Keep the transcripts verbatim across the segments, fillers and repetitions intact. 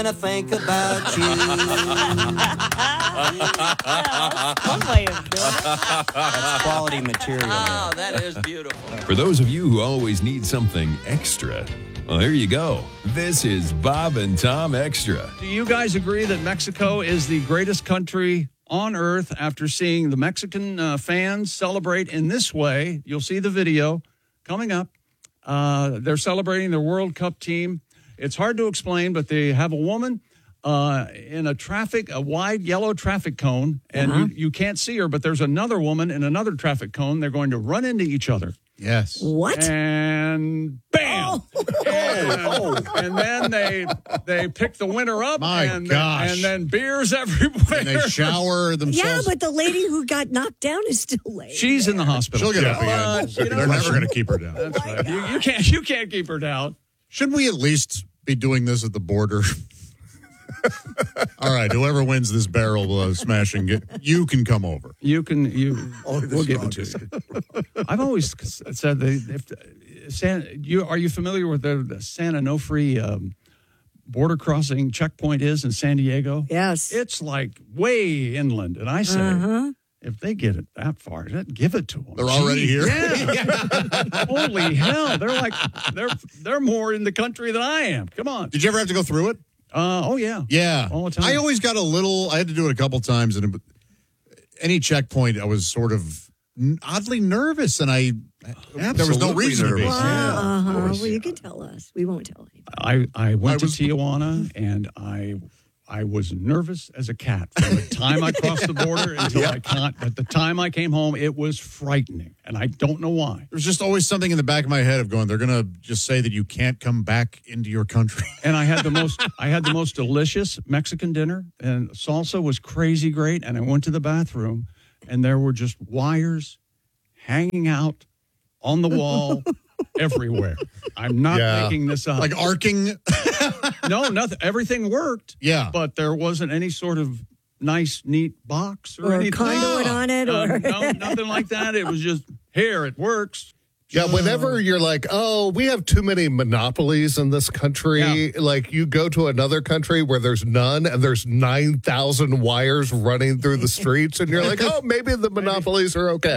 I think about you. One way of doing it. That's quality material. Oh, that is beautiful. For those of you who always need something extra, well, here you go. This is Bob and Tom Extra. Do you guys agree that Mexico is the greatest country on earth after seeing the Mexican uh, fans celebrate in this way? You'll see the video coming up. Uh, they're celebrating their World Cup team. It's hard to explain, but they have a woman uh, in a traffic, a wide yellow traffic cone, and Uh-huh. you, you can't see her, but there's another woman in another traffic cone. They're going to run into each other. Yes. What? And bam! And, and then they they pick the winner up. My and, gosh. And then beers everywhere. And they shower Yeah, themselves. but the lady who got knocked down is still late. She's in the hospital. She'll get up But, again. you know They're what? never going to keep her down. That's right. You, you can't. You can't keep her down. Shouldn't we at least be doing this at the border? All right, whoever wins this barrel uh, smashing, get, you can come over. You can. You. Only the we'll give it to you. I've always said that if San, you are you familiar with the, the San Onofre um, border crossing checkpoint is in San Diego? Yes. It's like way inland, and I say. Uh-huh. If they get it that far, give it to them. They're already here? Yeah. Holy hell. They're like, they're they're more in the country than I am. Come on. Did you ever have to go through it? Uh, oh, yeah. Yeah. All the time. I always got a little, I had to do it a couple times, and it, any checkpoint, I was sort of oddly nervous, and I, there was no Absolutely reason to be. nervous. Well, uh-huh. course, well, you yeah. can tell us. We won't tell anybody. I, I went I to was- Tijuana, and I I was nervous as a cat from the time I crossed the border until I can't. At the time I came home, it was frightening, and I don't know why. There's just always something in the back of my head of going, they're going to just say that you can't come back into your country. And I had the most I had the most delicious Mexican dinner, and salsa was crazy great. And I went to the bathroom, and there were just wires hanging out on the wall everywhere. I'm not Yeah. making this up. Like arcing. no, nothing. Everything worked. Yeah. but there wasn't any sort of nice, neat box or, Or a anything. conduit on it, Uh, or no, nothing like that. It was just here. It works. Yeah, whenever you're like, oh, we have too many monopolies in this country, like you go to another country where there's none and there's nine thousand wires running through the streets, and you're like, oh, maybe the monopolies are okay.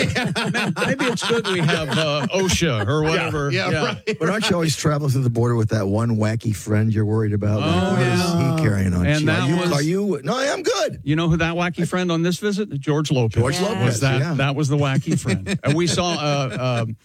Maybe it's good we have uh, OSHA or whatever. Yeah, right. But aren't you always traveling through the border with that one wacky friend you're worried about? Oh, what yeah. is he carrying on? And you? that are, you, was- are you? No, I'm good. You know who that wacky friend on this visit? George Lopez. George Yes. Lopez. Was that yeah. that was the wacky friend? And we saw a, a,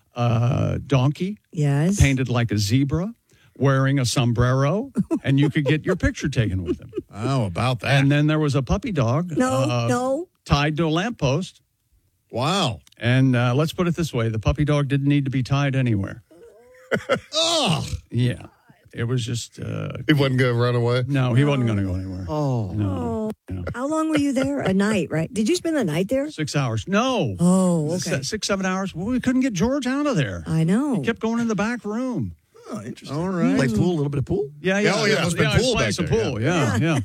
a donkey Yes. painted like a zebra, wearing a sombrero, and you could get your picture taken with him. Oh, about that. And then there was a puppy dog, No, uh, no. tied to a lamppost. Wow. And uh, let's put it this way: the puppy dog didn't need to be tied anywhere. Oh. Yeah, it was just uh, He wasn't going to run away. no, he wasn't going to go anywhere. Oh. No, no. How long were you there? A night, right? Did you spend the night there? Six hours. No. Oh, okay. Se- Six, seven hours. Well, we couldn't get George out of there. I know. He kept going in the back room. Oh, interesting. All right. Play pool, a little bit of pool. Yeah, yeah. Oh, yeah, there's been I was pool playing back some there, pool. Yeah, yeah.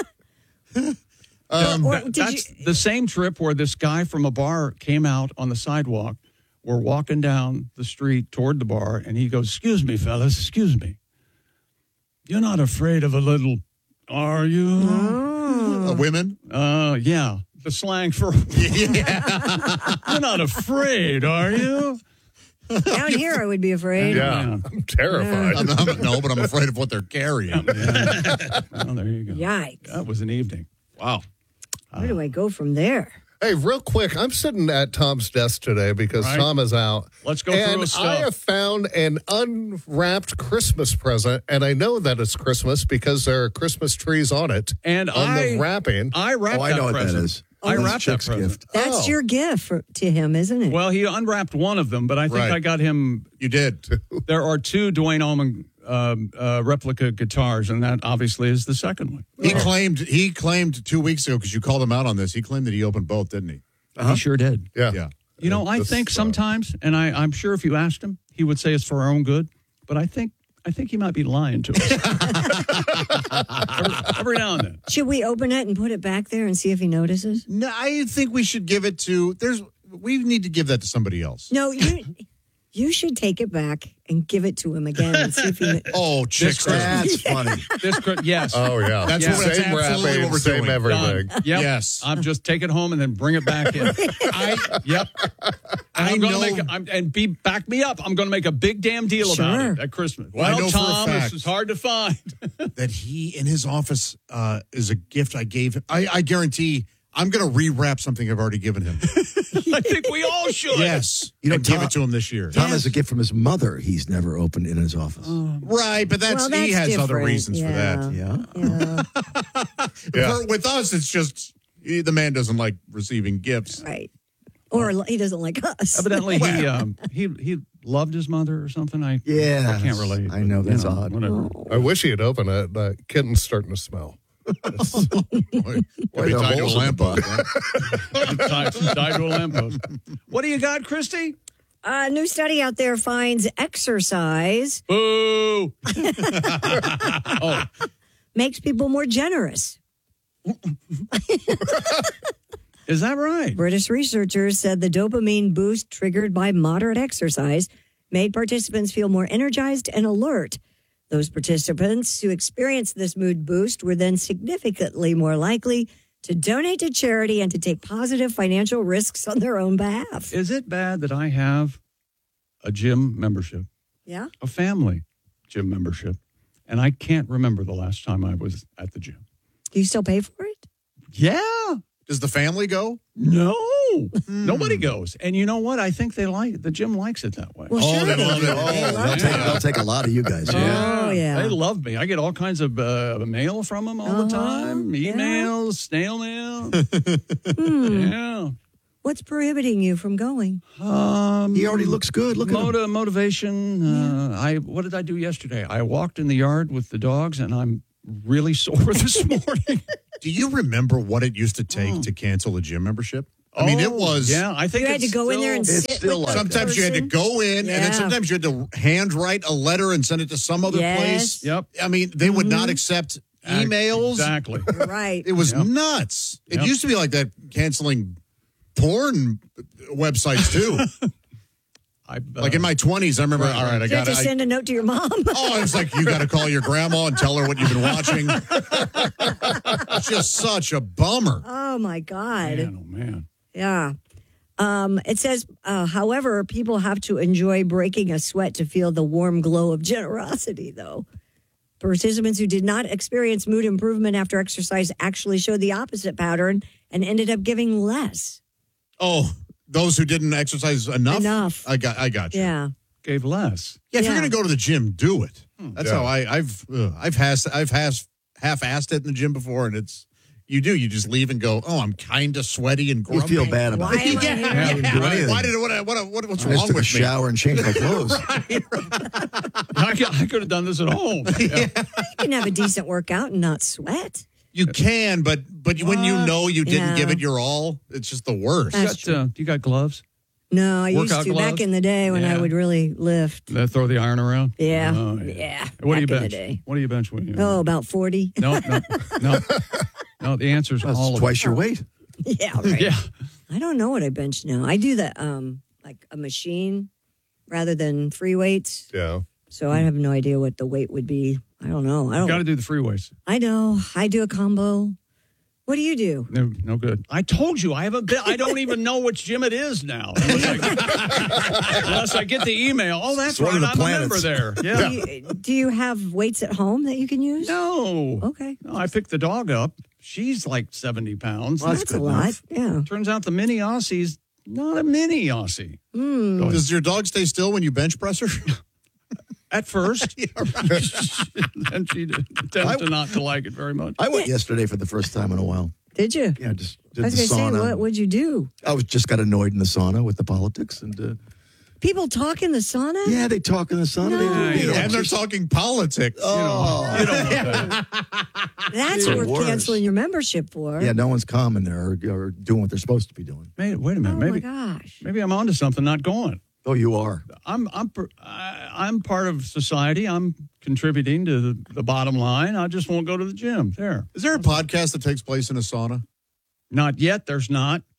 Um, Or That- did that's you? the same trip where this guy from a bar came out on the sidewalk. We're walking down the street toward the bar, and he goes, "Excuse me, fellas, excuse me. You're not afraid of a little, are you?" uh, women? Uh, yeah, the slang for you're not afraid, are you? Down here, I would be afraid. Yeah, I'm terrified. I'm, I'm, no, but I'm afraid of what they're carrying. Yeah. Oh, there you go. Yikes. That was an evening. Wow. Where do I go from there? Hey, real quick, I'm sitting at Tom's desk today because Right. Tom is out. Let's go and through his stuff. I have found an unwrapped Christmas present, and I know that it's Christmas because there are Christmas trees on it. And on I- the wrapping. I wrapped Oh, I that know what present. that is. I That's wrapped that Chick's present. gift. That's Oh. your gift for, to him, isn't it? Well, he unwrapped one of them, but I think Right. I got him. You did. There are two Dwayne Allman um, uh, replica guitars, and that obviously is the second one. He claimed he claimed two weeks ago, because you called him out on this, he claimed that he opened both, didn't he? He sure did. Yeah. Yeah. You know, I This, think uh, sometimes, and I, I'm sure if you asked him, he would say it's for our own good. But I think I think he might be lying to us every, every now and then. Should we open it and put it back there and see if he notices? No, I think we should give it to, there's, we need to give that to somebody else. No, you. You should take it back and give it to him again and see if he. Oh, chicks. That's funny. This, cri- yes. Oh, yeah. That's Yeah. what- that's same absolutely wrapping, what we're same doing. everything. Done. Yep. Yes. I'm just take it home and then bring it back in. I, Yep. I I'm gonna know- make a, I'm, and be back me up. I'm going to make a big damn deal about Sure. it at Christmas. I Well, know for a Tom, fact. this is hard to find. that he in his office uh, is a gift I gave him. I, I guarantee I'm going to rewrap something I've already given him. I think we all should. Yes. You know, and give Tom- it to him this year. Tom has a gift from his mother he's never opened in his office. Right, but that's, Well, that's he has other different. reasons for Yeah. that. yeah. Yeah, Yeah. For- with us, it's just he, the man doesn't like receiving gifts. right. Or he doesn't like us. Evidently, he um, he he loved his mother or something. I Yeah. I can't relate. I know, but, that's you odd. Whatever. I wish he had opened it. The kitten's starting to smell. Boy, Boy, could be the tied to a holes in the lamppost, butt. huh? Tied, tied to a lamppost. What do you got, Christy? A new study out there finds exercise Boo! Oh, makes people more generous. is that right? British researchers said the dopamine boost triggered by moderate exercise made participants feel more energized and alert. Those participants who experienced this mood boost were then significantly more likely to donate to charity and to take positive financial risks on their own behalf. Is it bad that I have a gym membership, Yeah? a family gym membership, and I can't remember the last time I was at the gym? Do you still pay for it? Yeah. Does the family go? No. Nobody goes. And you know what? I think they like the gym likes it that way. Well, Oh, sure. they love it. They Oh, love They'll it. take, they'll take a lot of you guys. Oh, yeah. They love me. I get all kinds of uh, mail from them all the Uh-huh. time. Yeah. Emails, snail mail. Hmm. Yeah. What's prohibiting you from going? Um, He already looks good. Look at him. Motiv- motivation. Uh, I what did I do yesterday? I walked in the yard with the dogs, and I'm really sore this morning. Do you remember what it used to take to cancel a gym membership? I mean, it Oh, was. Yeah, I think You had it's to go in there and still- It's sit still with like the Sometimes you had to person? go in, and then Yeah. sometimes you had to handwrite a letter and send it to some other Yes. place. Yep. I mean, they would not accept emails. Exactly. Right. It was Yep. nuts. It Yep. used to be like that canceling porn websites too. I, uh, Like in my twenties, I remember. All right, I Did you have got to to. send a note to your mom? Oh, it's like you got to call your grandma and tell her what you've been watching. It's just such a bummer. Oh, my God. man, oh man. Yeah. Um, it says, uh, however, people have to enjoy breaking a sweat to feel the warm glow of generosity, though. Participants who did not experience mood improvement after exercise actually showed the opposite pattern and ended up giving less. Oh, those who didn't exercise enough. Enough. I got. I got you. Yeah. Gave less. Yeah, if Yeah. you're going to go to the gym, do it. That's Yeah. how I, I've uh, I've has I've has half-assed it in the gym before, and it's you do you just leave and go. Oh, I'm kind of sweaty and You grumpy. feel bad about Why it. am I Yeah, here? I didn't do anything. Why did what what what what's I just wrong took a with me? shower and changed my clothes. I, could- I could have done this at home. Yeah. You can have a decent workout and not sweat. You can, but but when you What? know you didn't Yeah. give it your all, it's just the worst. That's Got, true. uh, you got gloves? No, I used Workout to gloves? back in the day when I Yeah. would really lift. That throw the iron around? Yeah. Oh, yeah. What do you back in bench? the day. What do you bench when you? Oh, about forty. No, no, no. No, the answer is That's all of twice it. your weight. Yeah, right. Yeah. I don't know what I bench now. I do that um like a machine rather than free weights. Yeah. So I have no idea what the weight would be. I don't know. I don't Got to do the free weights. I know. I do a combo. What do you do? No, no good. I told you I haven't been. I don't even know which gym it is now. Unless I get, unless I get the email. Oh, that's It's one right. of the I'm a member planets. there. Yeah. Do you, do you have weights at home that you can use? No. Okay. No, I picked the dog up. She's like seventy pounds. Well, That's, that's a good lot. enough. Yeah. Turns out the mini Aussie's not a mini Aussie. Hmm. Go ahead. Does your dog stay still when you bench press her? At first. And she tends to not to like it very much. I went yesterday for the first time in a while. Did you? Yeah, just did I was the going to say, sauna. what would you do? I was just got annoyed in the sauna with the politics, and uh, People talk in the sauna? yeah, they talk in the sauna. No. They, Yeah, you they don't- and they're talking politics. Oh, You don't want that. That's Even worth worse. canceling your membership for. yeah, no one's calm in there or, or doing what they're supposed to be doing. Wait, wait a Oh, minute. Maybe my gosh. maybe I'm onto something. Not going. Oh, you are. I'm I'm per- I, I'm part of society. I'm contributing to the, the bottom line. I just won't go to the gym. There. Is there a podcast that takes place in a sauna? Not yet. There's not.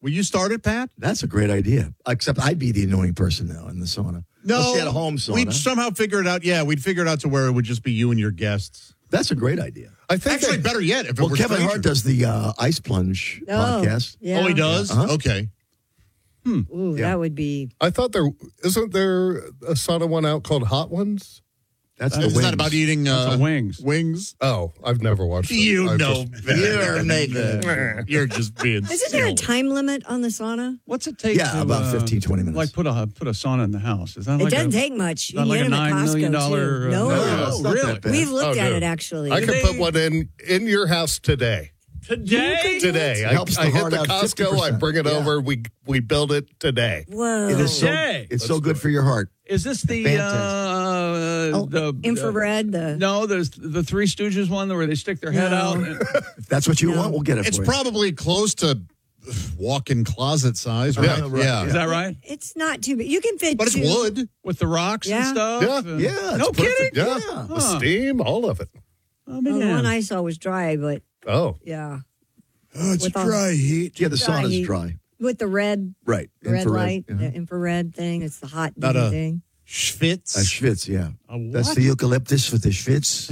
Will you start it, Pat? That's a great idea. Except I'd be the annoying person now in the sauna. Unless you had a home sauna. We'd somehow figure it out. Yeah, we'd figure it out to where it would just be you and your guests. That's a great idea. I think Actually, that- better yet, if it Well, were Kevin strangers. Hart does the uh, ice plunge Oh, podcast. yeah. Oh, he does? Uh-huh. Okay. Ooh, Yeah. that would be. I thought there isn't there a sauna one out called Hot Ones. That's the Isn't wings. that about eating uh, That's the wings. Wings? Oh, I've never watched it. You I know just- better. making. You're just being Isn't there a silly. time limit on the sauna? What's it take? Yeah, to, about uh, fifteen, twenty minutes. Like put a put a sauna in the house. Is that It like doesn't a, take much. You not can like get a them at nine million Costco, dollar, too. uh, No, no, no, it's not really? that bad. we've looked Oh, at no. it actually. I can They- put one in in your house today. Today? Today, I, Helps the I hit heart the out Costco. fifty I percent. bring it Yeah. over. We we build it today. Whoa. It is so, Yay. it's so good for your heart. Is this the Fantastic. uh, Oh, the infrared, the- no? There's the Three Stooges one where they stick their head No. out. and- If that's what you No. want, we'll get it It's for probably close to walk-in closet size, right? Yeah, right. Is that right? It's not too big. You can fit But it's two. wood. With the rocks Yeah. and stuff. Yeah. And- you. Yeah. No it's perfect. kidding. Yeah, Yeah. the steam, all of it. Oh, Well, the man. one I saw was dry, but Oh, yeah, Oh, it's With all- dry heat. Yeah, the Dry sauna's heat. dry. with the red Right. red Infrared. light, Uh-huh. the infrared thing. It's the hot Not beam a- thing. Schwitz. A schwitz, yeah. A what? That's the eucalyptus for the schwitz.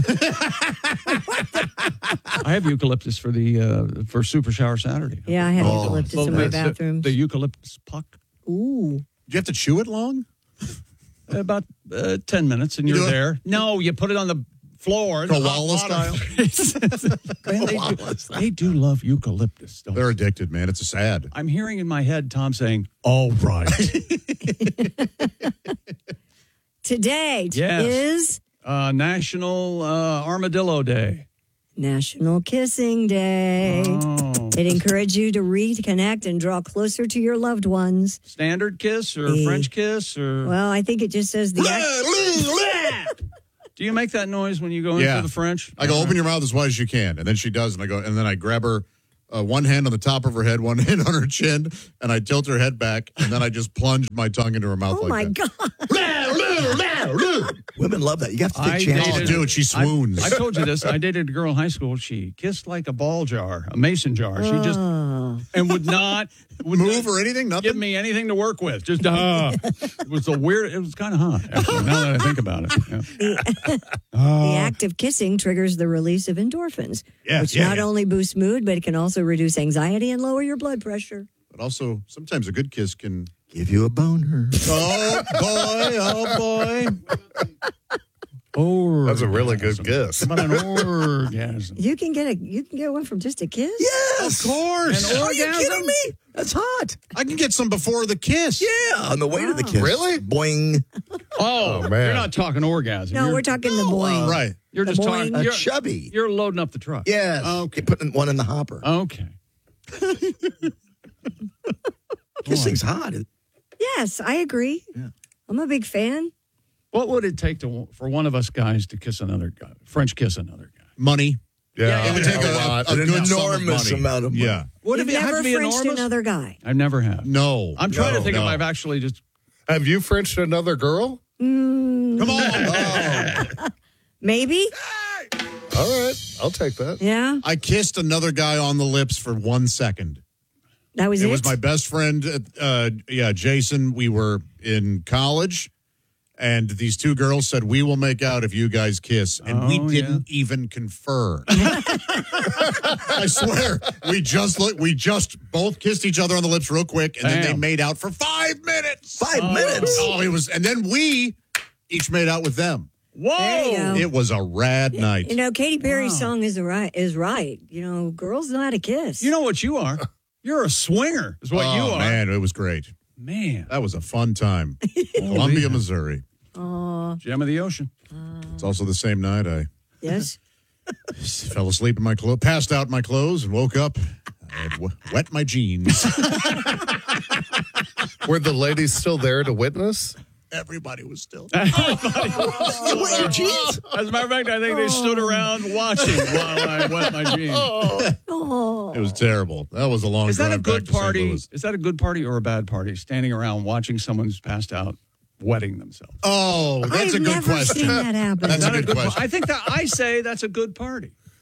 I have eucalyptus for the uh, for Super Shower Saturday. Yeah, I have Oh, eucalyptus Well, in my it's the- bathroom. The, eucalyptus puck. Ooh, Do you have to chew it long? About uh, ten minutes, and You you're do it- there. No, you put it on the floor. For the hot Wallace water. style? Man, they, do, they do love eucalyptus. Don't They're they? addicted, man. It's a sad. I'm hearing in my head Tom saying, "All right." today Yes. is uh, National uh, Armadillo Day. National Kissing Day. Oh. It encourages you to reconnect and draw closer to your loved ones. Standard kiss or Eh. French kiss or Well, I think it just says the act- do you make that noise when you go Yeah. into the French? I go, open your mouth as wide as you can. And then she does. And I go, and then I grab her uh, one hand on the top of her head, one hand on her chin, and I tilt her head back. And then I just plunge my tongue into her mouth Oh like my that. God. Women love that. You have to take I chances. Oh, dated- dude, she swoons. I, I told you this. I dated a girl in high school. She kissed like a ball jar, a mason jar. She just Oh. and would not would Move not or anything? Nothing? give me anything to work with. Just uh, it was a weird. It was kind of hot. Actually, now that I think about it. Yeah. The act of kissing triggers the release of endorphins, Yeah, which yeah, not yeah. only boosts mood, but it can also reduce anxiety and lower your blood pressure. But also, sometimes a good kiss can. Give you a boner. Oh, boy. Oh, boy. Oh, that's a really good guess. About an orgasm. You can get a you can get one from just a kiss. Yes. Of course. An Are you orgasm? kidding me? That's hot. I can get some before the kiss. Yeah, on the way to the Wow. kiss. Really? Boing. Oh, man. You're not talking orgasm. No, you're, we're talking the boing. Right. You're the just boing. talking. A You're, chubby. you're loading up the truck. Yes. Okay. You're putting one in the hopper. Okay. Kissing's hot. Yes, I agree. Yeah. I'm a big fan. What would it take to for one of us guys to kiss another guy, French kiss another guy? Money. Yeah, It would take a, lot. a An good sum of enormous money. amount of money. Yeah. Would You've it be, have never to be Frenched enormous? another guy. I never have. No. I'm trying no, to think no. if I've actually just. Have you Frenched another girl? Come on. Maybe. All right, I'll take that. Yeah, I kissed another guy on the lips for one second. that was It it. was my best friend, uh, uh, yeah, Jason. We were in college, and these two girls said, "We will make out if you guys kiss," and we Oh, didn't even confer. I swear, we just look, we just both kissed each other on the lips real quick, and then they Damn. made out for five minutes. Five minutes. Oh, it was, and then we each made out with them. Whoa! There you go. It was a rad night. You know, Katy Perry's Wow. song is right. Is right. You know, girls know how to kiss. You know what you are? You're a swinger, is what oh, you are. man, it was great. Man. That was a fun time. Columbia, Missouri. Aw, Gem of the ocean. It's also the same night I yes. fell asleep in my clothes, passed out in my clothes, and woke up. I had w- wet my jeans. Were the ladies still there to witness? Everybody was still. You wet your jeans? As a matter of fact, I think they stood around watching while I wet my jeans. Oh, It was terrible. That was a long Is that a drive back good to Saint party? Louis. Is that a good party or a bad party? Standing around watching someone who's passed out wetting themselves. Oh, that's I've a good never question. seen that happen. That's Is a that good par- question. I think that I say that's a good party.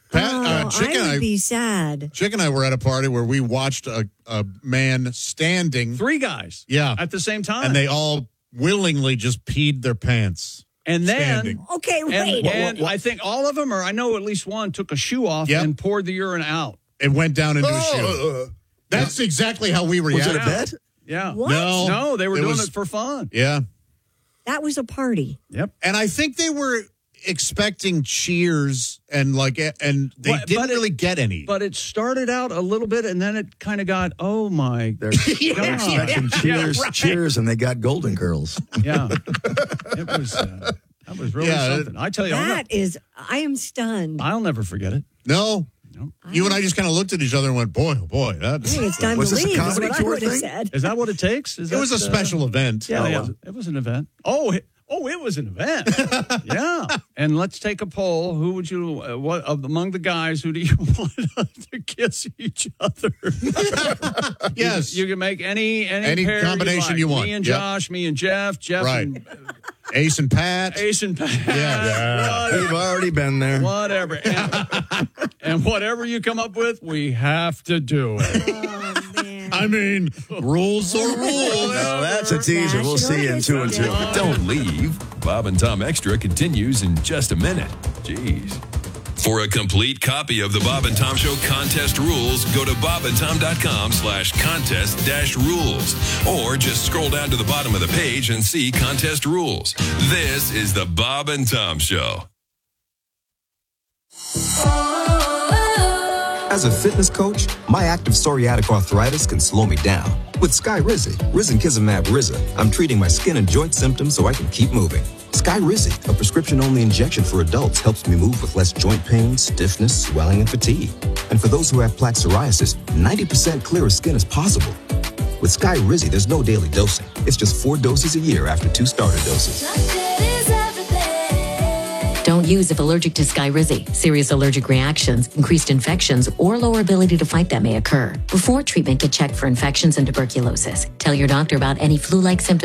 Pat, Oh, uh, Chick I and would I, be sad. Chick and I were at a party where we watched a, a man standing, Three guys. Yeah. At the same time. and they all willingly just peed their pants. And then. standing. Okay, And, wait. and I think all of them, or I know at least one, took a shoe off Yep. and poured the urine out. It went down into his shoe. Oh, That's exactly how we was reacted. it a bet? Yeah. What? No. No, they were It doing was- it for fun. Yeah. That was a party. Yep. And I think they were expecting cheers and like, and they But- didn't but it- really get any. But it started out a little bit, and then it kind of got, oh my They're God. expecting cheers, Yeah, right. cheers, and they got golden girls. Yeah. It was, uh, that was really Yeah, something. I tell you, I'll, That is, I am stunned. I'll never forget it. no. You and I just kind of looked at each other and went, boy, oh boy. That, I think it's time Was to this a leave, is comedy what I tour would have thing? said. Is that what it takes? Is it was a that, uh, special event. Yeah, Oh, yeah, wow. it was an event. Oh, it, oh, it was an event. Yeah, and let's take a poll. Who would you? Uh, what of among the guys? Who do you want to kiss each other? Yes. You can make any any, Any pair combination you, you like. want. Me and Yep. Josh, me and Jeff, Jeff Right. and Ace and Pat. Ace and Pat. Yeah. We've already been there. Whatever. And, and whatever you come up with, we have to do it. Oh, man. I mean, rules are rules. No, that's a teaser. We'll see you in two and two. Don't leave. Bob and Tom Extra continues in just a minute. Jeez. For a complete copy of the Bob and Tom Show contest rules, go to bobandtom.com slash contest dash rules. Or just scroll down to the bottom of the page and see contest rules. This is the Bob and Tom Show. As a fitness coach, my active psoriatic arthritis can slow me down. With Skyrizi, Risankizumab Riza, I'm treating my skin and joint symptoms so I can keep moving. Skyrizi, a prescription-only injection for adults, helps me move with less joint pain, stiffness, swelling, and fatigue. And for those who have plaque psoriasis, ninety percent clearer skin is possible. With Skyrizi, there's no daily dosing. It's just four doses a year after two starter doses. Don't use if allergic to Skyrizi. Serious allergic reactions, increased infections, or lower ability to fight them may occur. Before treatment, get checked for infections and tuberculosis. Tell your doctor about any flu-like symptoms